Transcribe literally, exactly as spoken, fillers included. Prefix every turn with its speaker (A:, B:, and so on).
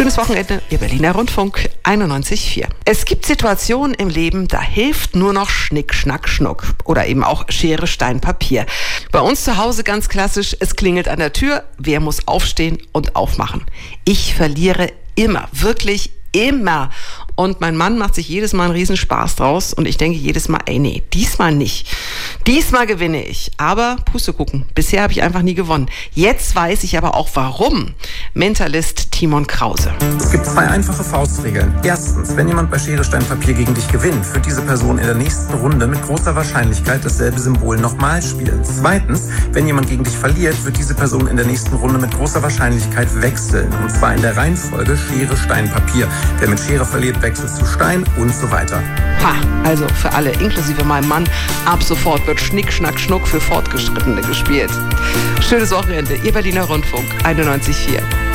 A: Schönes Wochenende, Ihr Berliner Rundfunk einundneunzig Komma vier. Es gibt Situationen im Leben, da hilft nur noch Schnick, Schnack, Schnuck. Oder eben auch Schere, Stein, Papier. Bei uns zu Hause ganz klassisch, es klingelt an der Tür, wer muss aufstehen und aufmachen? Ich verliere immer, wirklich immer. Und mein Mann macht sich jedes Mal einen Riesenspaß draus und ich denke jedes Mal, ey nee, diesmal nicht. Diesmal gewinne ich. Aber Pustekuchen, bisher habe ich einfach nie gewonnen. Jetzt weiß ich aber auch warum. Mentalist Timon Krause.
B: Es gibt zwei einfache Faustregeln. Erstens, wenn jemand bei Schere, Stein, Papier gegen dich gewinnt, wird diese Person in der nächsten Runde mit großer Wahrscheinlichkeit dasselbe Symbol nochmal spielen. Zweitens, wenn jemand gegen dich verliert, wird diese Person in der nächsten Runde mit großer Wahrscheinlichkeit wechseln. Und zwar in der Reihenfolge Schere, Stein, Papier. Wer mit Schere verliert, wechselt zu Stein und so weiter.
A: Ha, also für alle, inklusive meinem Mann, ab sofort wird Schnick, Schnack, Schnuck für Fortgeschrittene gespielt. Schönes Wochenende, Ihr Berliner Rundfunk einundneunzig Komma vier.